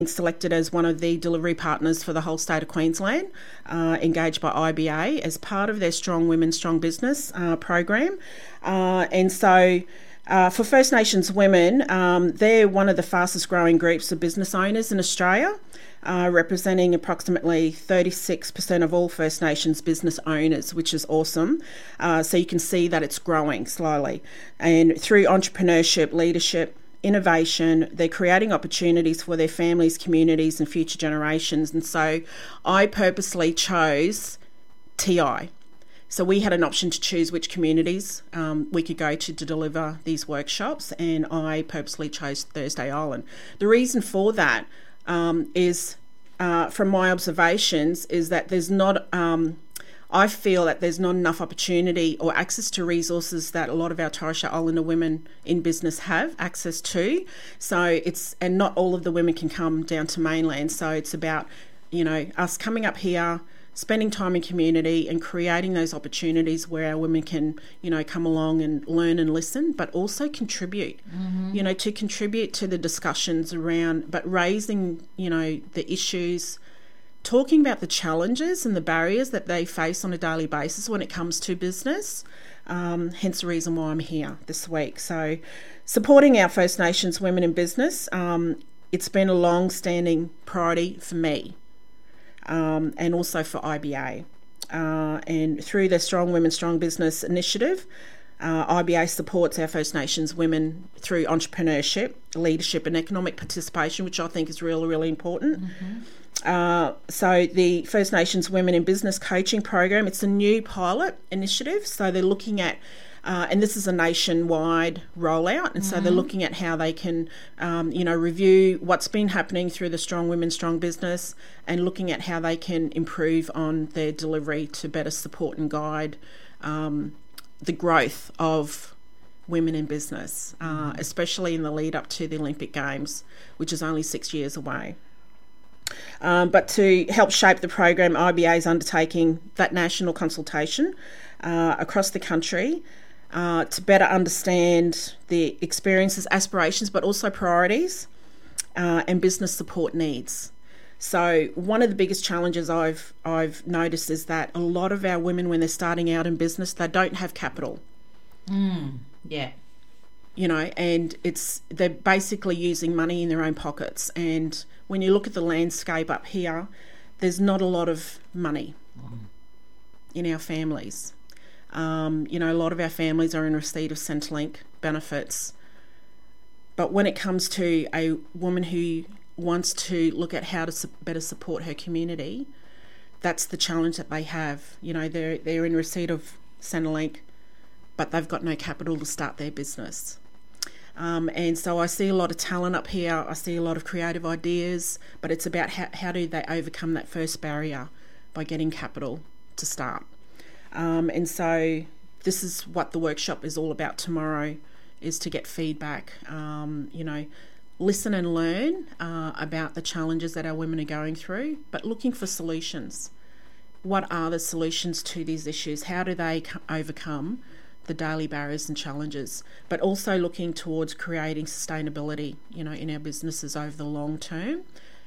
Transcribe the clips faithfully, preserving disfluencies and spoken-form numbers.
selected as one of the delivery partners for the whole state of Queensland, uh, engaged by I B A as part of their Strong Women, Strong Business uh, program. Uh, and so uh, for First Nations women, um, they're one of the fastest growing groups of business owners in Australia, uh, representing approximately thirty-six percent of all First Nations business owners, which is awesome. Uh, so you can see that it's growing slowly. And through entrepreneurship, leadership, innovation, they're creating opportunities for their families, communities and future generations. And so I purposely chose T I. So we had an option to choose which communities um, we could go to to deliver these workshops, and I purposely chose Thursday Island. The reason for that um, is, uh, from my observations, is that there's not... Um, I feel that there's not enough opportunity or access to resources that a lot of our Torres Strait Islander women in business have access to. So it's, and not all of the women can come down to mainland. So it's about, you know, us coming up here, spending time in community and creating those opportunities where our women can, you know, come along and learn and listen, but also contribute, mm-hmm. you know, to contribute to the discussions around, but raising, you know, the issues, talking about the challenges and the barriers that they face on a daily basis when it comes to business, um, hence the reason why I'm here this week. So supporting our First Nations women in business, um, it's been a long-standing priority for me um, and also for I B A. Uh, and through the Strong Women, Strong Business initiative, uh, I B A supports our First Nations women through entrepreneurship, leadership and economic participation, which I think is really, really important. Mm-hmm. Uh, so the First Nations Women in Business Coaching Program, it's a new pilot initiative. So they're looking at, uh, and this is a nationwide rollout, and mm-hmm. so they're looking at how they can, um, you know, review what's been happening through the Strong Women, Strong Business, and looking at how they can improve on their delivery to better support and guide um, the growth of women in business, uh, mm-hmm. especially in the lead up to the Olympic Games, which is only six years away. Um, but to help shape the program, I B A is undertaking that national consultation uh, across the country uh, to better understand the experiences, aspirations, but also priorities uh, and business support needs. So one of the biggest challenges I've I've noticed is that a lot of our women, when they're starting out in business, they don't have capital. Mm, yeah. You know, and it's they're basically using money in their own pockets. And when you look at the landscape up here, there's not a lot of money mm. in our families. Um, you know, a lot of our families are in receipt of Centrelink benefits. But when it comes to a woman who wants to look at how to su- better support her community, that's the challenge that they have. You know, they're they're in receipt of Centrelink, but they've got no capital to start their business. Um, and so I see a lot of talent up here. I see a lot of creative ideas, but it's about how, how do they overcome that first barrier by getting capital to start. Um, and so this is what the workshop is all about tomorrow, is to get feedback, um, you know, listen and learn uh, about the challenges that our women are going through, but looking for solutions. What are the solutions to these issues? How do they co- overcome the daily barriers and challenges, but also looking towards creating sustainability, you know, in our businesses over the long term,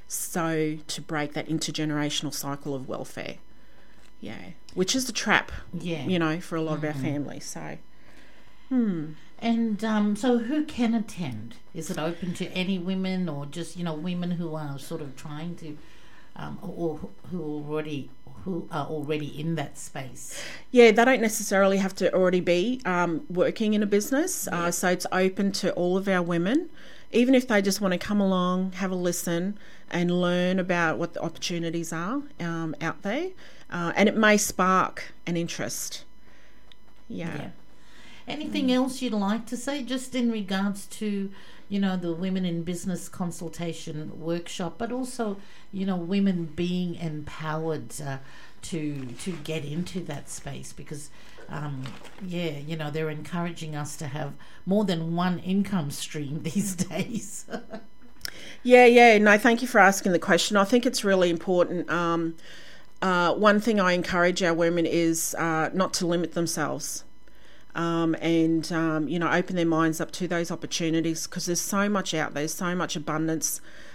so to break that intergenerational cycle of welfare, yeah, which is the trap, yeah, you know, for a lot mm-hmm. of our families. So, hmm. And um, so who can attend? Is it open to any women, or just, you know, women who are sort of trying to, um, or who already who are already in that space? Yeah, they don't necessarily have to already be um, working in a business. Yeah. Uh, so it's open to all of our women, even if they just want to come along, have a listen and learn about what the opportunities are um, out there. Uh, and it may spark an interest. Yeah. yeah. Anything mm. else you'd like to say, just in regards to, you know, the Women in Business Consultation Workshop, but also, you know, women being empowered uh, to to get into that space? Because, um, yeah, you know, they're encouraging us to have more than one income stream these days. yeah, yeah. No, thank you for asking the question. I think it's really important. Um, uh, one thing I encourage our women is uh, not to limit themselves. Um, and, um, you know, open their minds up to those opportunities, because there's so much out there, so much abundance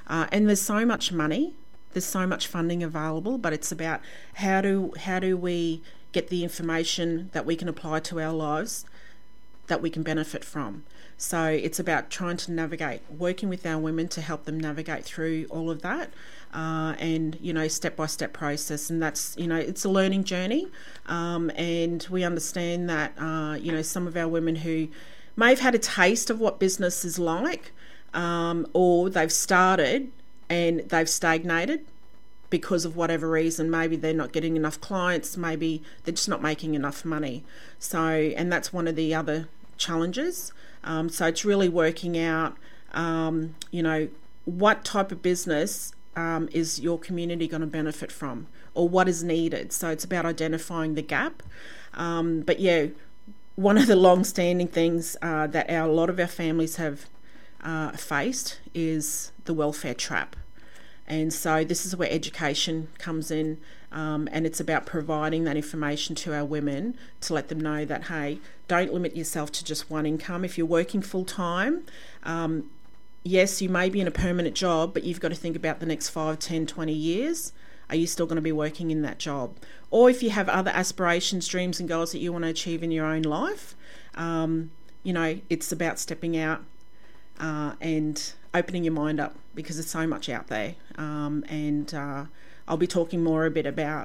Uh, and there's so much money, there's so much funding available, but it's about how do how do we get the information that we can apply to our lives that we can benefit from. So it's about trying to navigate, working with our women to help them navigate through all of that, uh, and, you know, step-by-step process. And that's, you know, it's a learning journey. Um, and we understand that, uh, you know, some of our women who may have had a taste of what business is like, um, or they've started and they've stagnated because of whatever reason. Maybe they're not getting enough clients, maybe they're just not making enough money. So, and that's one of the other challenges. Um, so it's really working out, um, you know, what type of business um, is your community going to benefit from, or what is needed. So it's about identifying the gap. Um, but yeah, one of the long-standing things uh, that our, a lot of our families have uh, faced is the welfare trap. And so this is where education comes in, um, and it's about providing that information to our women to let them know that, hey, don't limit yourself to just one income. If you're working full-time, um, yes, you may be in a permanent job, but you've got to think about the next five, ten, twenty years. Are you still going to be working in that job? Or if you have other aspirations, dreams and goals that you want to achieve in your own life, um, you know, it's about stepping out uh, and opening your mind up, because there's so much out there. Um, and uh, I'll be talking more a bit about